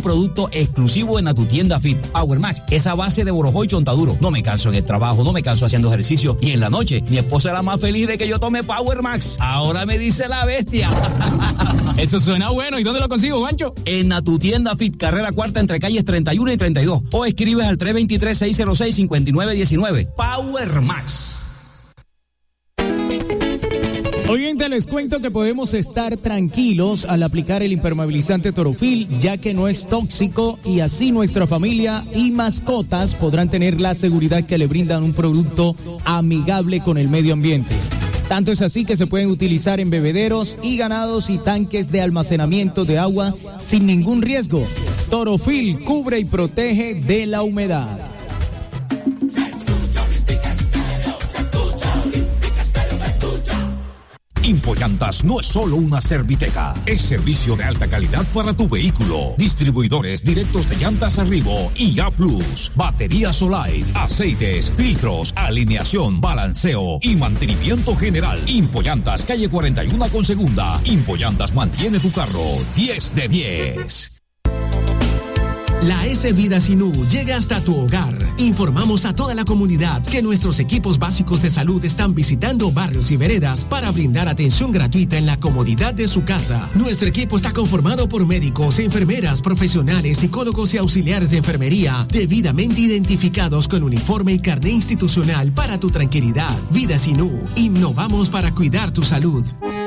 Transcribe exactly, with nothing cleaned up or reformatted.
producto exclusivo en tu tienda Fit. Power Max, esa base de borojó y chontaduro. No me canso en el trabajo, no me canso haciendo ejercicio. Y en la noche, mi esposa era más feliz de que yo tome Power Max. Ahora me dice la bestia. Eso suena bueno. ¿Y dónde lo consigo, Juancho? En tu tienda Fit, carrera cuarta entre calles treinta y uno y treinta y dos. O escribes al tres dos tres, seis cero seis, cinco nueve uno nueve. Power Max. Oyente, les cuento que podemos estar tranquilos al aplicar el impermeabilizante Torofil, ya que no es tóxico y así nuestra familia y mascotas podrán tener la seguridad que le brindan un producto amigable con el medio ambiente. Tanto es así que se pueden utilizar en bebederos y ganados y tanques de almacenamiento de agua sin ningún riesgo. Torofil cubre y protege de la humedad. Impollantas no es solo una serviteca, es servicio de alta calidad para tu vehículo. Distribuidores directos de llantas Arribo y A Plus, baterías Solite, aceites, filtros, alineación, balanceo y mantenimiento general. Impollantas, calle cuarenta y uno con segunda. Impollantas mantiene tu carro diez de diez. La S Vida Sinú llega hasta tu hogar. Informamos a toda la comunidad que nuestros equipos básicos de salud están visitando barrios y veredas para brindar atención gratuita en la comodidad de su casa. Nuestro equipo está conformado por médicos, enfermeras, profesionales, psicólogos y auxiliares de enfermería debidamente identificados con uniforme y carné institucional para tu tranquilidad. Vida Sinú, innovamos para cuidar tu salud.